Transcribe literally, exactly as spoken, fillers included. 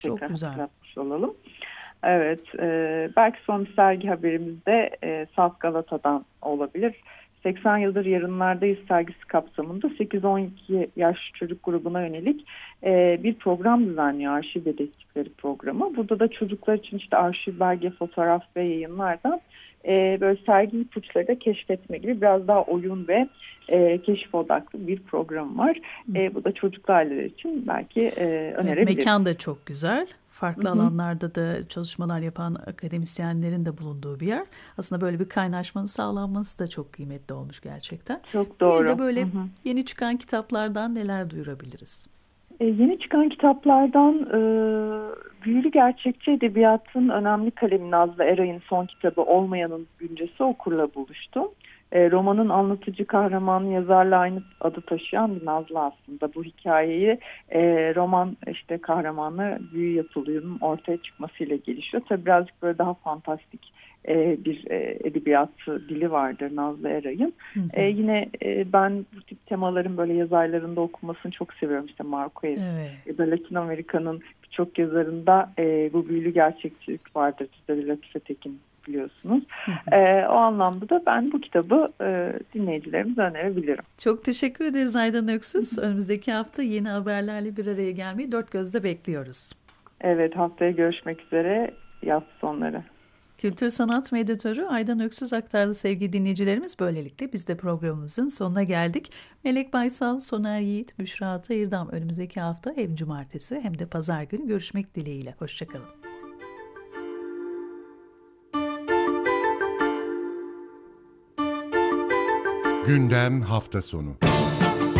Çok tekrar güzel. hatırlatmış olalım. Evet, e, belki son bir sergi haberimiz de e, Salt Galata'dan olabilir. seksen yıldır yarınlardayız sergisi kapsamında sekiz on iki yaş çocuk grubuna yönelik e, bir program düzenliyor, arşiv dedektifleri programı. Burada da çocuklar için işte arşiv, belge, fotoğraf ve yayınlardan e, böyle sergi ipuçları da keşfetme gibi biraz daha oyun ve e, keşif odaklı bir program var. E, bu da çocuklu aileler için belki e, Evet, önerebiliriz. mekan da çok güzel. Farklı Hı hı. alanlarda da çalışmalar yapan akademisyenlerin de bulunduğu bir yer. Aslında böyle bir kaynaşmanın sağlanması da çok kıymetli olmuş gerçekten. Çok Bir doğru. de Hı böyle hı. yeni çıkan kitaplardan neler duyurabiliriz? E, yeni çıkan kitaplardan e, büyülü gerçekçi edebiyatın önemli kalemi Nazlı Eray'ın son kitabı Olmayanın Güncesi okurla buluştu. E, romanın anlatıcı kahramanı yazarla aynı adı taşıyan bir Nazlı aslında. Bu hikayeyi e, roman işte kahramanı büyü yapılığının ortaya çıkmasıyla gelişiyor. Tabii birazcık böyle daha fantastik e, bir e, edebiyat dili vardır Nazlı Eray'ın. E, yine e, ben bu tip temaların böyle yazarlarında okumasını çok seviyorum. İşte Marquez Evet. ya da Latin Amerika'nın birçok yazarında e, bu büyülü gerçekçilik vardır. İşte Latife Tekin biliyorsunuz. E, o anlamda da ben bu kitabı e, dinleyicilerimize önerebilirim. Çok teşekkür ederiz Aydan Öksüz. Önümüzdeki hafta yeni haberlerle bir araya gelmeyi dört gözle bekliyoruz. Evet, haftaya görüşmek üzere. Yaz sonları. Kültür sanat medyatörü Aydan Öksüz aktardı sevgili dinleyicilerimiz. Böylelikle biz de programımızın sonuna geldik. Melek Baysal, Soner Yiğit, Büşra Atayırdam önümüzdeki hafta hem cumartesi hem de pazar günü görüşmek dileğiyle. Hoşçakalın. Gündem hafta sonu.